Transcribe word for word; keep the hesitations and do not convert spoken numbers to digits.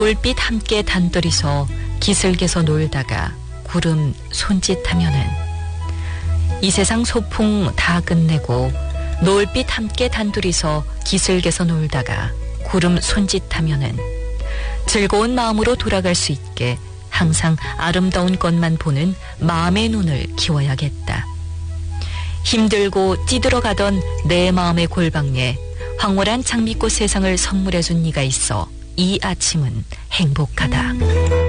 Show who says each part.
Speaker 1: 노을빛 함께 단둘이서 기슭에서 놀다가 구름 손짓하면은 이 세상 소풍 다 끝내고 노을빛 함께 단둘이서 기슭에서 놀다가 구름 손짓하면은 즐거운 마음으로 돌아갈 수 있게 항상 아름다운 것만 보는 마음의 눈을 키워야겠다. 힘들고 찌들어가던 내 마음의 골방에 황홀한 장미꽃 세상을 선물해준 네가 있어 이 아침은 행복하다.